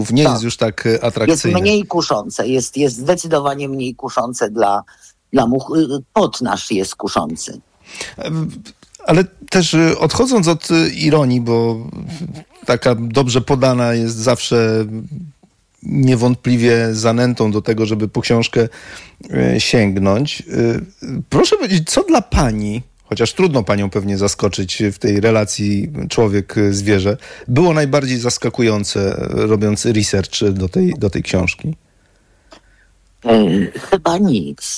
nie jest już tak atrakcyjne. Jest mniej kuszące, jest zdecydowanie mniej kuszące dla much. Pot nasz jest kuszący. Ale też odchodząc od ironii, bo taka dobrze podana jest zawsze niewątpliwie zanętą do tego, żeby po książkę sięgnąć. Proszę powiedzieć, co dla pani, chociaż trudno panią pewnie zaskoczyć w tej relacji człowiek-zwierzę, było najbardziej zaskakujące, robiąc research do tej książki? Chyba nic.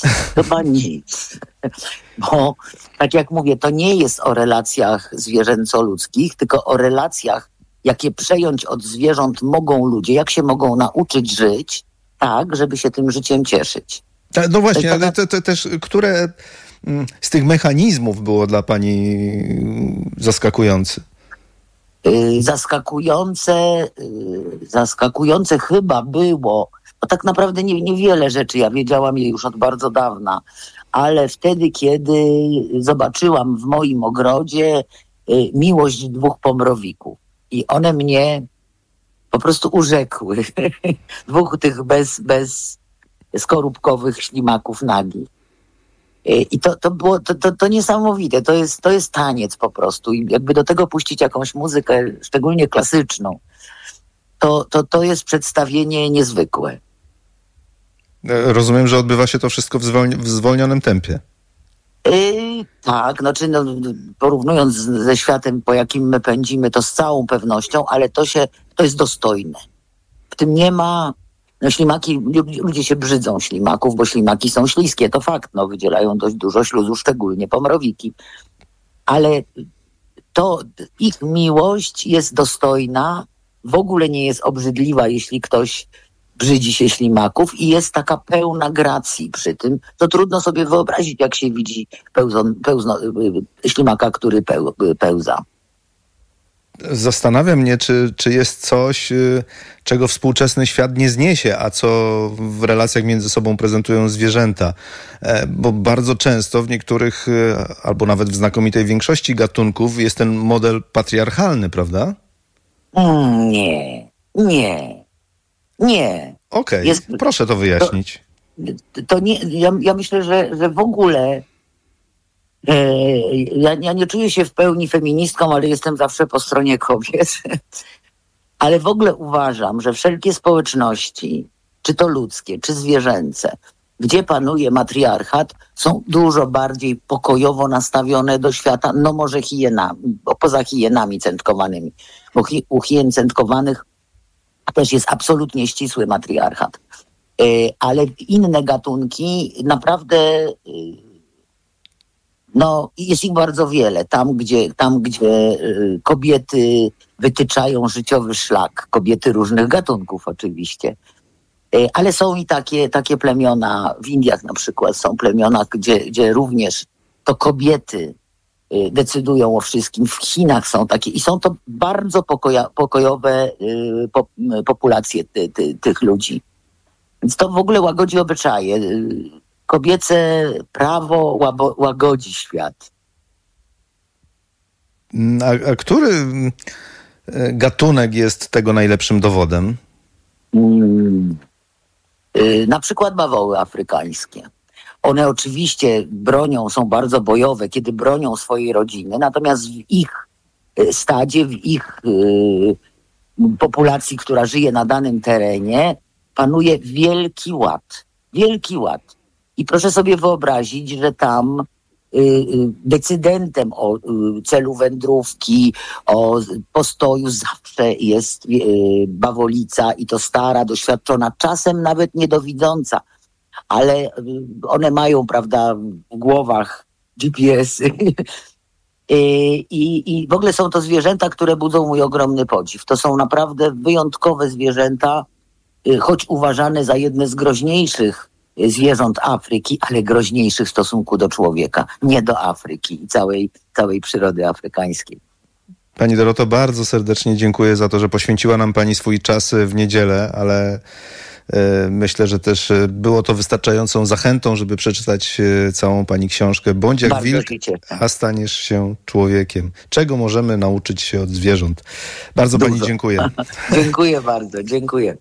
Bo tak jak mówię, to nie jest o relacjach zwierzęco-ludzkich, tylko o relacjach, jakie przejąć od zwierząt mogą ludzie, jak się mogą nauczyć żyć tak, żeby się tym życiem cieszyć. No właśnie, ale to też, które z tych mechanizmów było dla pani zaskakujące? Zaskakujące chyba było, bo tak naprawdę niewiele rzeczy, ja wiedziałam je już od bardzo dawna, ale wtedy, kiedy zobaczyłam w moim ogrodzie miłość dwóch pomrowików i one mnie po prostu urzekły. Dwóch tych bez skorupkowych ślimaków nagich. I to było to niesamowite. To jest taniec po prostu. I jakby do tego puścić jakąś muzykę, szczególnie klasyczną, to jest przedstawienie niezwykłe. Rozumiem, że odbywa się to wszystko w zwolnionym tempie. Tak, porównując ze światem, po jakim my pędzimy, to z całą pewnością, ale to jest dostojne. W tym nie ma... ślimaki, ludzie się brzydzą ślimaków, bo ślimaki są śliskie, to fakt, wydzielają dość dużo śluzu, szczególnie pomrowiki. Ale ich miłość jest dostojna, w ogóle nie jest obrzydliwa, jeśli ktoś brzydzi się ślimaków i jest taka pełna gracji przy tym, to trudno sobie wyobrazić, jak się widzi ślimaka, który pełza. Zastanawia mnie, czy jest coś, czego współczesny świat nie zniesie, a co w relacjach między sobą prezentują zwierzęta. Bo bardzo często w niektórych, albo nawet w znakomitej większości gatunków jest ten model patriarchalny, prawda? Nie. Okej, proszę to wyjaśnić. To nie, ja myślę, że w ogóle ja nie czuję się w pełni feministką, ale jestem zawsze po stronie kobiet. Ale w ogóle uważam, że wszelkie społeczności, czy to ludzkie, czy zwierzęce, gdzie panuje matriarchat, są dużo bardziej pokojowo nastawione do świata, może hienami, poza hienami centkowanymi. Bo u hien centkowanych też jest absolutnie ścisły matriarchat. Ale inne gatunki naprawdę... jest ich bardzo wiele. Tam, gdzie kobiety wytyczają życiowy szlak, kobiety różnych gatunków oczywiście, ale są i takie plemiona, w Indiach na przykład są plemiona, gdzie również to kobiety decydują o wszystkim. W Chinach są takie i są to bardzo pokojowe populacje tych ludzi. Więc to w ogóle łagodzi obyczaje. Kobiece prawo łagodzi świat. A który gatunek jest tego najlepszym dowodem? Na przykład bawoły afrykańskie. One oczywiście są bardzo bojowe, kiedy bronią swojej rodziny, natomiast w ich stadzie, w ich populacji, która żyje na danym terenie, panuje wielki ład. Wielki ład. I proszę sobie wyobrazić, że tam decydentem o celu wędrówki, o postoju zawsze jest bawolica i to stara, doświadczona, czasem nawet niedowidząca, ale one mają, prawda, w głowach GPS-y. I w ogóle są to zwierzęta, które budzą mój ogromny podziw. To są naprawdę wyjątkowe zwierzęta, choć uważane za jedne z groźniejszych zwierząt Afryki, ale groźniejszych w stosunku do człowieka, nie do Afryki i całej przyrody afrykańskiej. Pani Doroto, bardzo serdecznie dziękuję za to, że poświęciła nam pani swój czas w niedzielę, ale Myślę, że też było to wystarczającą zachętą, żeby przeczytać całą pani książkę. Bądź jak Bardzo wilk, się cieszę. a staniesz się człowiekiem. Czego możemy nauczyć się od zwierząt? Bardzo pani Dużo. dziękuję. Dziękuję bardzo, dziękuję.